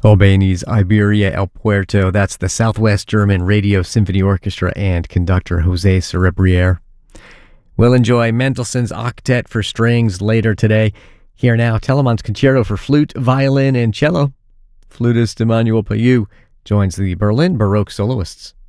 Albany's Iberia El Puerto. That's the Southwest German Radio Symphony Orchestra and conductor Jose Cerebriere. We'll enjoy Mendelssohn's Octet for Strings later today. Here now, Telemann's Concerto for Flute, Violin, and Cello. Flutist Emmanuel Payou joins the Berlin Baroque soloists.